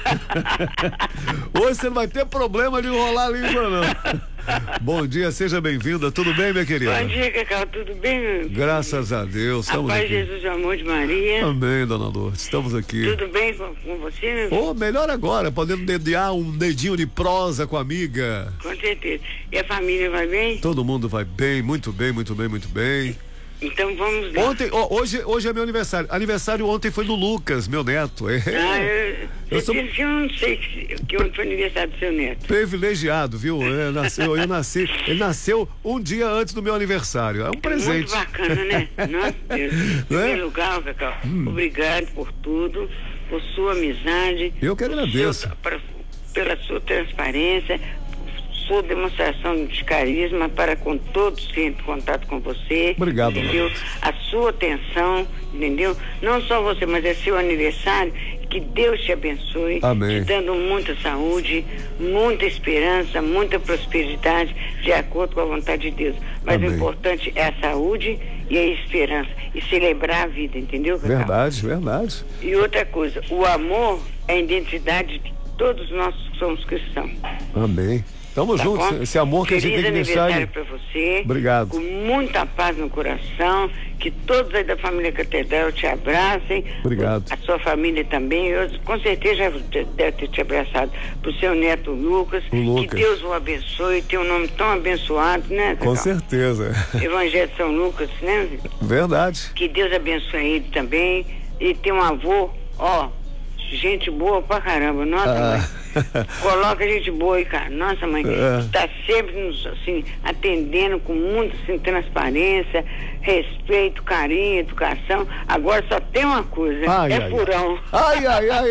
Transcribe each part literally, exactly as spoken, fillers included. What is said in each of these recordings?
Hoje você não vai ter problema de enrolar a língua, não. Bom dia, seja bem-vinda. Tudo bem, minha querida? Bom dia, Cacau. Tudo bem, meu? Graças a Deus. A paz de Jesus, o amor de Maria. Amém, dona Lourdes. Estamos aqui. Tudo bem com, com você, meu? Oh, melhor agora, podendo dediar um dedinho de prosa com a amiga. Com certeza. E a família vai bem? Todo mundo vai bem, muito bem, muito bem, muito bem. Então vamos lá. Ontem, oh, hoje, hoje é meu aniversário. Aniversário ontem foi do Lucas, meu neto. É. Ah, eu, Eu sou- disse que eu não sei que, que ontem foi aniversário do seu neto. Privilegiado, viu? É, nasceu, eu nasci, ele nasceu um dia antes do meu aniversário. É um presente. Muito bacana, né? Nossa Deus. Em Não é? primeiro lugar, Cacau, obrigado por tudo, por sua amizade. Eu que por agradeço. seu- pra- pela sua transparência, sua demonstração de carisma para com todos que entram em contato com você. Obrigado, Entendeu? Lourdes. A sua atenção, entendeu? Não só você, mas é seu aniversário. Que Deus te abençoe. Amém. Te dando muita saúde, muita esperança, muita prosperidade, de acordo com a vontade de Deus. Mas Amém. o importante é a saúde e a esperança. E celebrar a vida, entendeu, Cacau? Verdade, verdade. E outra coisa, o amor é a identidade de todos nós que somos cristãos. Amém. Tamo Tá juntos. bom? Esse amor que a gente Feliz tem que deixar. aniversário para você. Obrigado. Com muita paz no coração. Que todos aí da família Catedral te abracem. Obrigado. A sua família também. Eu, com certeza já deve ter te abraçado. Pro seu neto Lucas. O Lucas. Que Deus o abençoe. Tem um nome tão abençoado, né, Cacau? Com certeza. Evangelho de São Lucas, né? Verdade. Que Deus abençoe ele também. E tem um avô, ó, gente boa pra caramba. Nossa, Ah. mãe. Coloca gente boa aí, cara. Nossa, mãe, É. está sempre nos, assim, atendendo com muita assim, transparência, respeito, carinho, educação. Agora só tem uma coisa, Ai, é ai, furão. Ai, ai, ai,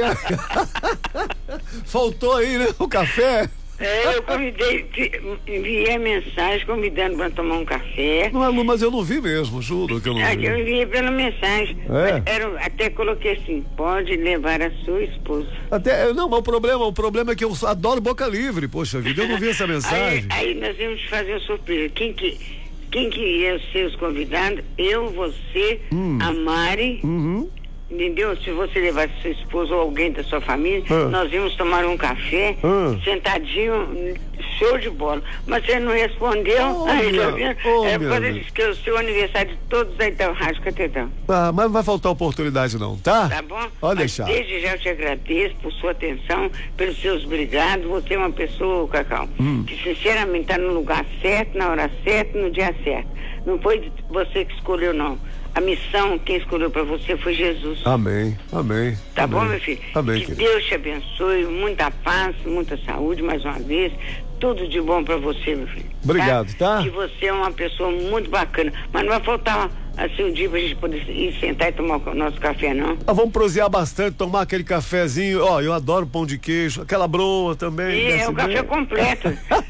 ai. Faltou aí, né? O café. É, eu convidei, te- enviei mensagem convidando para tomar um café. Não, é, mas eu não vi mesmo, juro que eu não Ah, Eu vi. enviei pela mensagem. É? Era, até coloquei assim, pode levar a sua esposa. Até, não, mas o problema, o problema é que eu adoro boca livre, poxa vida, eu não vi essa mensagem. Aí, aí nós íamos fazer uma surpresa. Quem que, quem que ia ser os convidados? Eu, você, Hum. a Mari, Uhum. entendeu? Se você levasse sua esposa ou alguém da sua família, Ah. nós íamos tomar um café, Ah. sentadinho, show de bola. Mas você não respondeu. Oh, aí, minha- tá vendo? oh, é minha por causa amiga. disso que é o seu aniversário de todos aí da Rádio Catedral. Ah, mas não vai faltar oportunidade não, tá? Tá bom? Pode Mas deixar. desde já eu te agradeço por sua atenção, pelos seus obrigados. Você é uma pessoa, Cacau, Hum. que sinceramente está no lugar certo, na hora certa, no dia certo. Não foi você que escolheu, não. A missão, quem escolheu para você foi Jesus. Amém, amém. Tá amém. bom, meu filho? Amém, Que querido. Deus te abençoe, muita paz, muita saúde, mais uma vez. Tudo de bom pra você, meu filho. Obrigado, tá? Que você é uma pessoa muito bacana. Mas não vai faltar, assim, um dia pra gente poder ir sentar e tomar o nosso café, não? Ah, vamos prosear bastante, tomar aquele cafezinho. Ó, eu adoro pão de queijo, aquela broa também. E é desce o café bem. completo.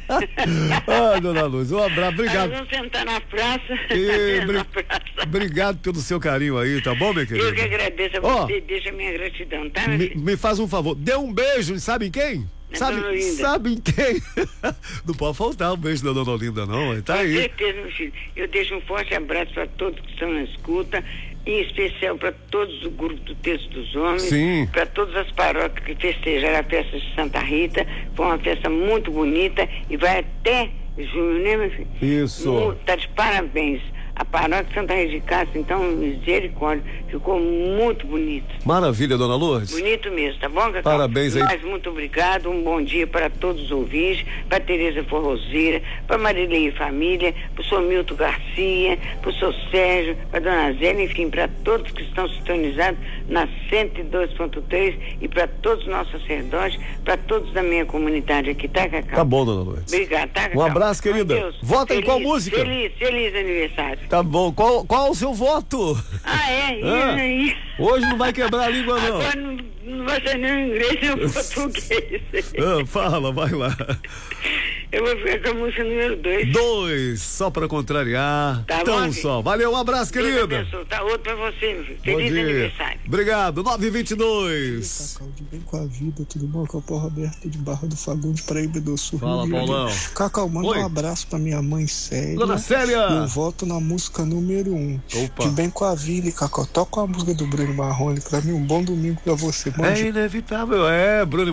Ah, dona Luz, um abraço, Aí obrigado. nós vamos sentar na praça. E, na bri- praça. Obrigado pelo seu carinho aí, tá bom, minha querida? Eu que agradeço a Ó, você, deixa a minha gratidão, tá, meu Me, filho? me faz um favor, dê um beijo, sabe em quem? Na Sabe, Dona Olinda. sabe em quem? Não pode faltar um beijo da Dona Olinda, não, hein? Tá Com aí. certeza, meu filho. Eu deixo um forte abraço para todos que estão na escuta, em especial para todos do grupo do Texto dos Homens, Sim. para todas as paróquias que festejaram a festa de Santa Rita. Foi uma festa muito bonita e vai até junho, né, meu filho? Isso. Mu- Tá de parabéns. A paróquia Santa Rita de Cássia, então, misericórdia, ficou muito bonito. Maravilha, Dona Lourdes. Bonito mesmo, tá bom, Cacau? Parabéns aí. Mas muito obrigado, um bom dia para todos os ouvintes, para Tereza Forrozeira, para Marilei e família, para o senhor Milton Garcia, para o senhor Sérgio, para Dona Zélia, enfim, para todos que estão sintonizados na cento e dois ponto três e para todos os nossos sacerdotes, para todos da minha comunidade aqui, tá, Cacau? Tá bom, Dona Lourdes. Obrigado, tá, Cacau? Um abraço, Com querida. Deus. Vota em Feliz- qual música? Feliz, feliz aniversário. Tá bom. Qual, qual o seu voto? Ah, é? Ah, E aí? hoje não vai quebrar a língua, não. Agora não, não vai ser nem o inglês nem o português. Ah, fala, vai lá. Eu vou ficar com a música número dois. Dois, só pra contrariar. Tá então bom, só. Valeu, um abraço, Deus querida. abençoe. Tá outro pra você, meu filho. Bom Feliz dia. aniversário. Obrigado. nove e vinte e dois. Cacau, de bem com a vida, tudo bom? Cacau Roberto de Barra do Fagundes, Paraíba do Sul. Fala, Rio de Janeiro. Paulão. Cacau, manda Oi. um abraço pra minha mãe Célia. Dona Célia. Eu voto na música número um. Opa. De bem com a vida, Cacau. Toca a música do Bruno Marrone. Pra mim, um bom domingo pra você. Bom É dia. inevitável, é, Bruno